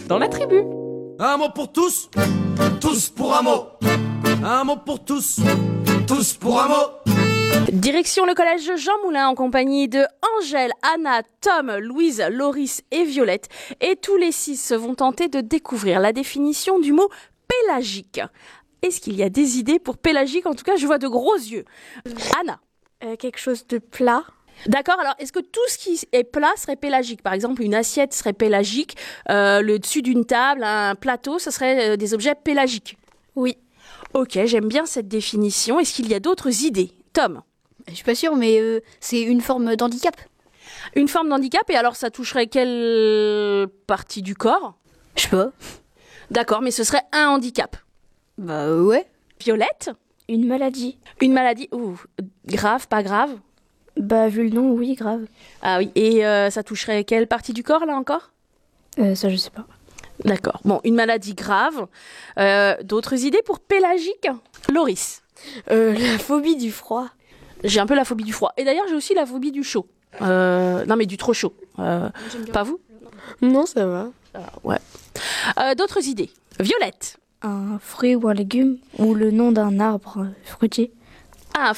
dans la tribu. Un mot pour tous, tous pour un mot. Un mot pour tous, tous pour un mot. Direction le collège Jean Moulin en compagnie de Angèle, Anna, Tom, Louise, Loris et Violette. Et tous les 6 vont tenter de découvrir la définition du mot pélagique. Est-ce qu'il y a des idées pour pélagique? En tout cas, je vois de gros yeux. Anna. Quelque chose de plat. D'accord, alors est-ce que tout ce qui est plat serait pélagique? Par exemple, une assiette serait pélagique, le dessus d'une table, un plateau, ce serait des objets pélagiques. Oui. Ok, j'aime bien cette définition. Est-ce qu'il y a d'autres idées? Tom? Je suis pas sûre, mais c'est une forme d'handicap. Une forme d'handicap, et alors ça toucherait quelle partie du corps? Je sais pas. D'accord, mais ce serait un handicap. Bah ouais. Violette? Une maladie. Une maladie, grave, pas grave? Bah vu le nom, oui, grave. Ah oui, et ça toucherait quelle partie du corps, là encore? Ça, je sais pas. D'accord, bon, une maladie grave. D'autres idées pour pélagique? Loris? La phobie du froid. J'ai un peu la phobie du froid. Et d'ailleurs, j'ai aussi la phobie du chaud. Non, mais du trop chaud. Pas vous? Non, ça va. Ouais. D'autres idées? Violette? Un fruit ou un légume, ou le nom d'un arbre fruitier.